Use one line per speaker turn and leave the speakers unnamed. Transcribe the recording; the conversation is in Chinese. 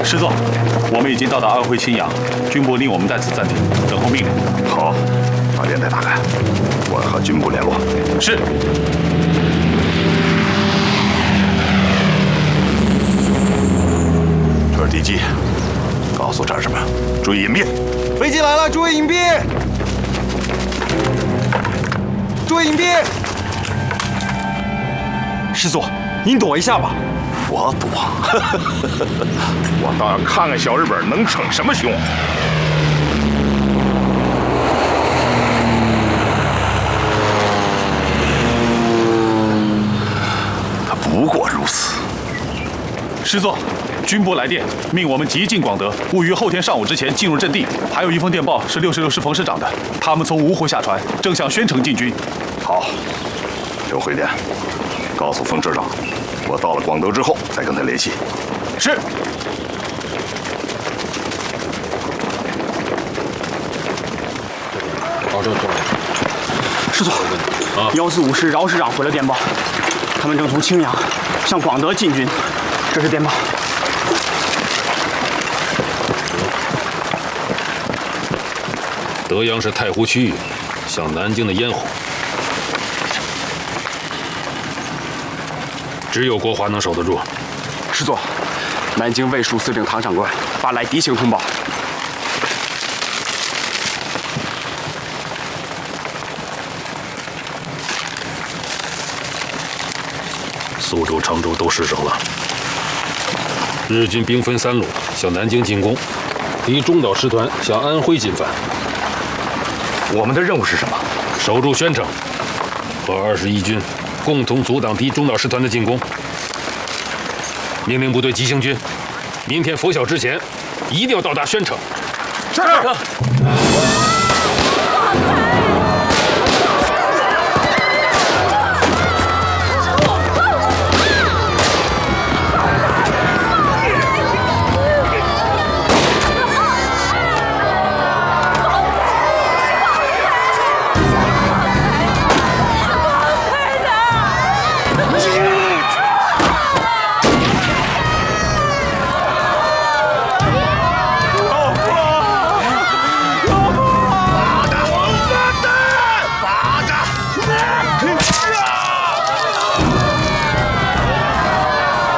师座，我们已经到达安徽青阳，军部令我们在此暂停，等候命令。
好，把电台打开，我和军部联络。
是。
这是敌机，告诉战士们注意隐蔽。
飞机来了，注意隐蔽！注意隐蔽！师座，您躲一下吧。
我躲？我倒要看看小日本能逞什么凶！他不过如此。
师座，军部来电，命我们急进广德，务于后天上午之前进入阵地。还有一封电报是66师冯师长的，他们从芜湖下船，正向宣城进军。
好，留回电，告诉冯师长，我到了广德之后再跟他联系。
是。
好，这。
师座，145师饶师长回了电报，他们正从青阳向广德进军。这是电报。
德阳是太湖区域，向南京的咽喉，只有国华能守得住。
师座，南京卫戍司令唐长官发来敌情通报。
苏州、常州都失守了。日军兵分3路向南京进攻，敌中岛师团向安徽进犯。
我们的任务是什么？
守住宣城，和21军共同阻挡敌中岛师团的进攻。命令部队急行军，明天拂晓之前一定要到达宣城。
是。